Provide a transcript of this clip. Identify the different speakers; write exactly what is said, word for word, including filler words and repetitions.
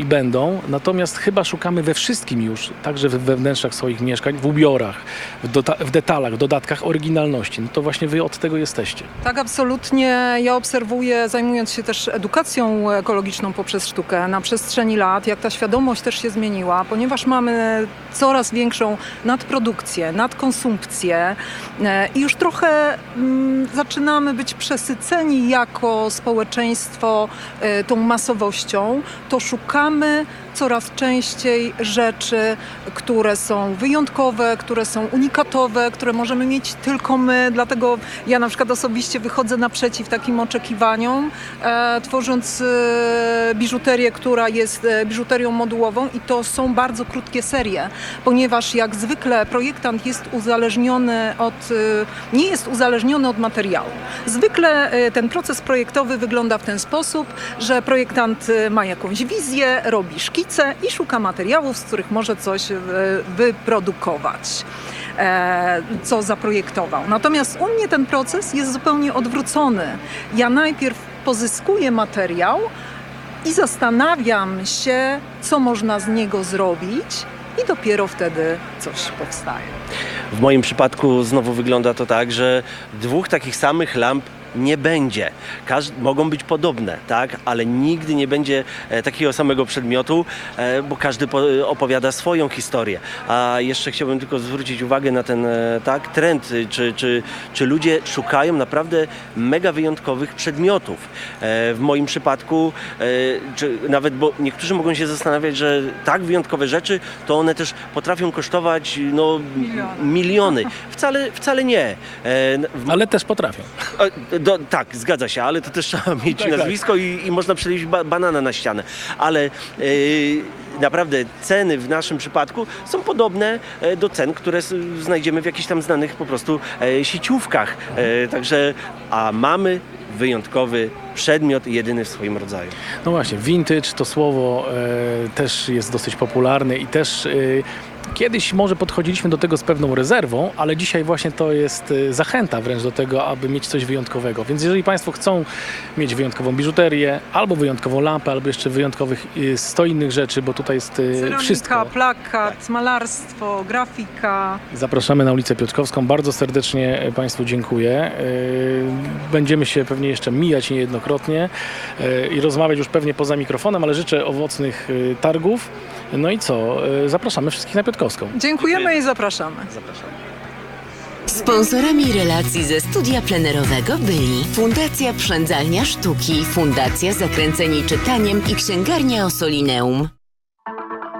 Speaker 1: będą, natomiast chyba szukamy we wszystkim już, także we wnętrzach swoich mieszkań, w ubiorach, w, dota- w detalach, w dodatkach oryginalności. No to właśnie wy od tego jesteście.
Speaker 2: Tak, absolutnie. Ja obserwuję, zajmując się też edukacją ekologiczną poprzez sztukę na przestrzeni lat, jak ta świadomość też się zmieniła, ponieważ mamy coraz większą nadprodukcję, nadkonsumpcję e, i już trochę mm, zaczynamy być przesyceni jako społeczeństwo e, tą masowością, to szukamy coraz częściej rzeczy, które są wyjątkowe, które są unikatowe, które możemy mieć tylko my. Dlatego ja na przykład osobiście wychodzę naprzeciw takim oczekiwaniom, e, tworząc e, biżuterię, która jest e, biżuterią modułową i to są bardzo krótkie serie, ponieważ jak zwykle projektant jest uzależniony od, e, nie jest uzależniony od materiału. Zwykle e, ten proces projektowy wygląda w ten sposób, że projektant e, ma jakąś wizję, robi szkic i szuka materiałów, z których może coś wyprodukować, co zaprojektował. Natomiast u mnie ten proces jest zupełnie odwrócony. Ja najpierw pozyskuję materiał i zastanawiam się, co można z niego zrobić i dopiero wtedy coś powstaje.
Speaker 3: W moim przypadku znowu wygląda to tak, że dwóch takich samych lamp nie będzie. Każ- mogą być podobne, tak? Ale nigdy nie będzie e, takiego samego przedmiotu, e, bo każdy po- opowiada swoją historię. A jeszcze chciałbym tylko zwrócić uwagę na ten e, tak, trend, czy, czy, czy ludzie szukają naprawdę mega wyjątkowych przedmiotów. E, w moim przypadku, e, czy nawet, bo niektórzy mogą się zastanawiać, że tak wyjątkowe rzeczy, to one też potrafią kosztować no,
Speaker 2: Miliony.
Speaker 3: miliony. Wcale, wcale nie. E, w,
Speaker 1: Ale też potrafią.
Speaker 3: E, Do, tak, zgadza się, ale to też trzeba mieć
Speaker 1: Tak,
Speaker 3: nazwisko i, i można przeleść ba- banana na ścianę. Ale e, naprawdę ceny w naszym przypadku są podobne e, do cen, które s- znajdziemy w jakichś tam znanych po prostu e, sieciówkach. E, także, a mamy wyjątkowy przedmiot, jedyny w swoim rodzaju.
Speaker 1: No właśnie, vintage to słowo e, też jest dosyć popularne i też e, kiedyś może podchodziliśmy do tego z pewną rezerwą, ale dzisiaj właśnie to jest e, zachęta wręcz do tego, aby mieć coś wyjątkowego. Więc jeżeli Państwo chcą mieć wyjątkową biżuterię, albo wyjątkową lampę, albo jeszcze wyjątkowych e, sto innych rzeczy, bo tutaj jest e,
Speaker 2: Ceramika,
Speaker 1: wszystko.
Speaker 2: plakat, malarstwo, grafika.
Speaker 1: Zapraszamy na ulicę Piotrkowską. Bardzo serdecznie Państwu dziękuję. Yy, Będziemy się pewnie jeszcze mijać niejednokrotnie yy, i rozmawiać już pewnie poza mikrofonem, ale życzę owocnych yy, targów. No i co? Yy, Zapraszamy wszystkich na Piotrkowską.
Speaker 2: Dziękujemy i zapraszamy.
Speaker 3: Zapraszam.
Speaker 4: Sponsorami relacji ze studia plenerowego byli Fundacja Przędzalnia Sztuki, Fundacja Zakręceni Czytaniem i Księgarnia Ossolineum.